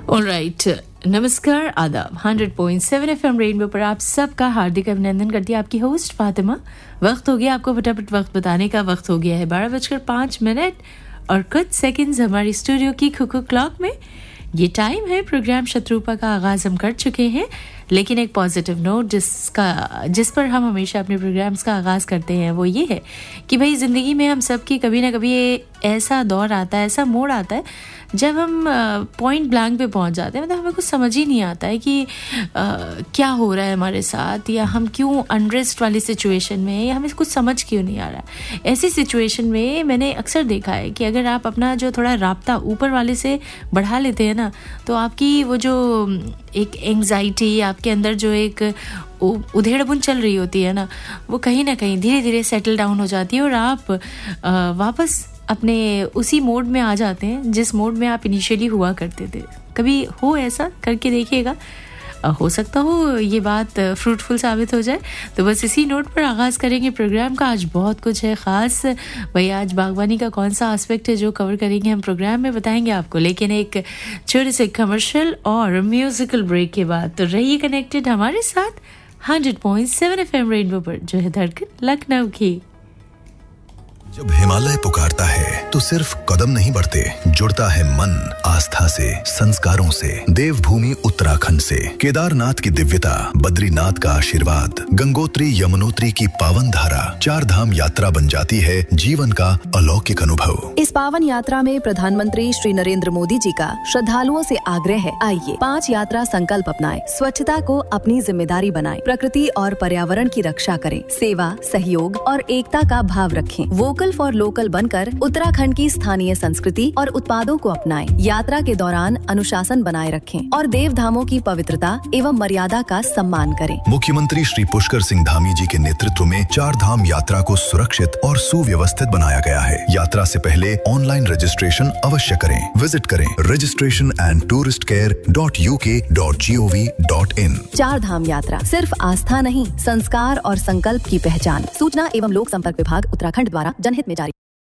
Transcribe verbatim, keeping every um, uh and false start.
Alright, नमस्कार, आदाब। Hundred point seven FM rainbow पर आप सबका हार्दिक अभिनंदन करती है आपकी होस्ट फातिमा। वक्त हो गया आपको फटाफट वक्त बताने का। वक्त हो गया है बारह बजकर पाँच मिनट और कुछ सेकंड्स हमारी स्टूडियो की कुकू क्लॉक में। ये टाइम है प्रोग्राम शत्रुपा का आगाज़ हम कर चुके हैं, लेकिन एक पॉजिटिव नोट जिसका जिस पर हम हमेशा अपने प्रोग्राम्स का आगाज़ करते हैं वो ये है कि भाई ज़िंदगी में हम सब की कभी ना कभी ऐसा दौर आता है, ऐसा मोड़ आता है जब हम पॉइंट ब्लैंक पे पहुंच जाते हैं। मतलब हमें कुछ समझ ही नहीं आता है कि आ, क्या हो रहा है हमारे साथ, या हम क्यों अनरेस्ट वाली सिचुएशन में, या हमें कुछ समझ क्यों नहीं आ रहा है। ऐसी सिचुएशन में मैंने अक्सर देखा है कि अगर आप अपना जो थोड़ा राब्ता ऊपर वाले से बढ़ा लेते हैं ना, तो आपकी वो जो एक एंग्जाइटी आपके अंदर जो एक उधेड़बुन चल रही होती है ना, वो कहीं ना कहीं धीरे धीरे सेटल डाउन हो जाती है और आप आ, वापस अपने उसी मोड में आ जाते हैं जिस मोड में आप इनिशियली हुआ करते थे। कभी हो ऐसा करके देखिएगा, हो सकता हो ये बात फ्रूटफुल साबित हो जाए। तो बस इसी नोट पर आगाज़ करेंगे प्रोग्राम का। आज बहुत कुछ है ख़ास भाई। आज बागवानी का कौन सा एस्पेक्ट है जो कवर करेंगे हम प्रोग्राम में, बताएंगे आपको, लेकिन एक छोटे से कमर्शियल और म्यूजिकल ब्रेक के बाद। तो रहिए कनेक्टेड हमारे साथ hundred point seven F M rainbow पर, जो है धड़कन लखनऊ की। जब हिमालय पुकारता है तो सिर्फ कदम नहीं बढ़ते, जुड़ता है मन आस्था से, संस्कारों से। देवभूमि उत्तराखंड से केदारनाथ की दिव्यता, बद्रीनाथ का आशीर्वाद, गंगोत्री यमुनोत्री की पावन धारा, चार धाम यात्रा बन जाती है जीवन का अलौकिक अनुभव। इस पावन यात्रा में प्रधानमंत्री श्री नरेंद्र मोदी जी का श्रद्धालुओं से आग्रह है, आइए पांच यात्रा संकल्प अपनाएं, स्वच्छता को अपनी जिम्मेदारी बनाएं, प्रकृति और पर्यावरण की रक्षा करें, सेवा, सहयोग और एकता का भाव रखें, वोकल फॉर लोकल बनकर उत्तराखंड की स्थानीय संस्कृति और उत्पादों को अपनाएं, यात्रा के दौरान अनुशासन बनाए रखें और देव धामों की पवित्रता एवं मर्यादा का सम्मान करें। मुख्यमंत्री श्री पुष्कर सिंह धामी जी के नेतृत्व में चार धाम यात्रा को सुरक्षित और सुव्यवस्थित बनाया गया है। यात्रा से पहले ऑनलाइन रजिस्ट्रेशन अवश्य करें। विजिट करें registration and tourist care dot U के dot G O V dot in. चार धाम यात्रा सिर्फ आस्था नहीं, संस्कार और संकल्प की पहचान। सूचना एवं लोक संपर्क विभाग उत्तराखंड द्वारा जनहित में जारी।